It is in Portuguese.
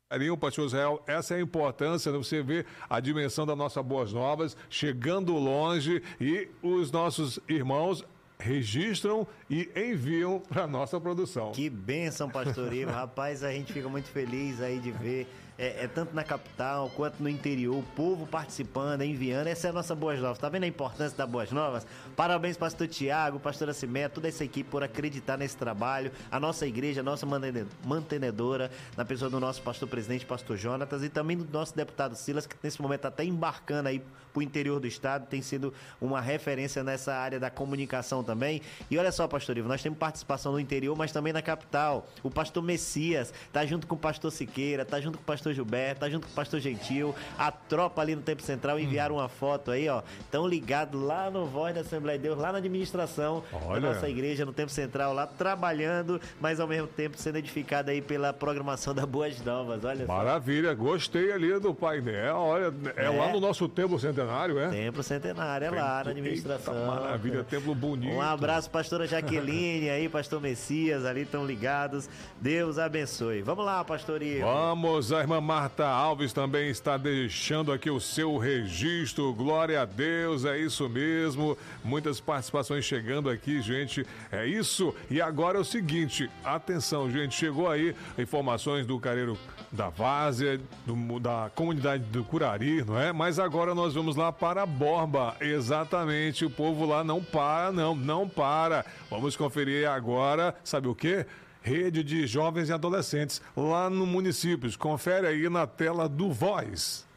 Carinho, pastor Israel, essa é a importância, né? Você vê a dimensão da nossa Boas Novas, chegando longe e os nossos irmãos registram e enviam para nossa produção. Que bênção, pastor Ivo. Rapaz, a gente fica muito feliz aí de ver, tanto na capital quanto no interior, o povo participando, enviando. Essa é a nossa Boas Novas. Tá vendo a importância da Boas Novas? Parabéns, pastor Tiago, pastora Cimé, toda essa equipe por acreditar nesse trabalho. A nossa igreja, a nossa mantenedora, na pessoa do nosso pastor presidente, pastor Jonatas, e também do nosso deputado Silas, que nesse momento está até embarcando aí pro interior do estado, tem sido uma referência nessa área da comunicação também. E olha só, pastor Ivo, nós temos participação no interior, mas também na capital. O pastor Messias tá junto com o pastor Siqueira, tá junto com o pastor Gilberto, tá junto com o pastor Gentil, a tropa ali no Tempo Central enviaram uma foto aí, ó. Estão ligados lá no Voz da Assembleia de Deus, lá na administração da nossa igreja, no Tempo Central, lá trabalhando, mas ao mesmo tempo sendo edificado aí pela programação da Boas Novas, olha só. Maravilha, gostei ali do painel, olha, lá no nosso Templo Centenário, é? Templo Centenário, é lá na administração. Eita, maravilha, templo bonito. Um abraço, pastora Jaqueline aí, pastor Messias, ali estão ligados. Deus abençoe. Vamos lá, pastor Ivo. Vamos, a irmã Marta Alves também está deixando aqui o seu registro. Glória a Deus, é isso mesmo. Muitas participações chegando aqui, gente. É isso. E agora é o seguinte, atenção, gente, chegou aí informações do Careiro da Várzea, da comunidade do Curari, não é? Mas agora nós vamos lá para a Borba. Exatamente, o povo lá não para, não para. Vamos conferir agora, sabe o quê? Rede de jovens e adolescentes lá no município. Confere aí na tela do Voz.